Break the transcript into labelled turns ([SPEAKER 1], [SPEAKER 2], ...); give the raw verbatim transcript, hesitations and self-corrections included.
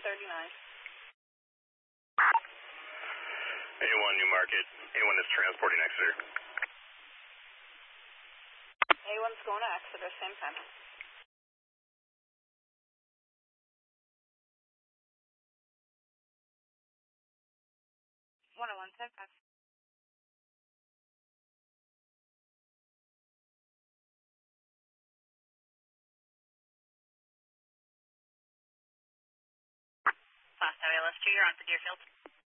[SPEAKER 1] thirty-nine.
[SPEAKER 2] A one, New Market. A one is transporting Exeter.
[SPEAKER 1] A one's going to Exeter, same time. one oh one, seven five. Fast A L S two, you're on for Deerfield.